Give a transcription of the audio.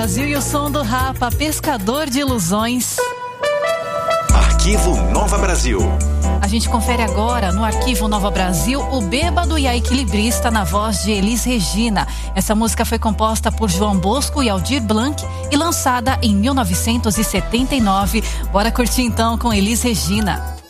Brasil e o som do Rapa, Pescador de Ilusões. Arquivo Nova Brasil. A gente confere agora no Arquivo Nova Brasil o Bêbado e a Equilibrista na voz de Elis Regina. Essa música foi composta por João Bosco e Aldir Blanc e lançada em 1979. Bora curtir então com Elis Regina.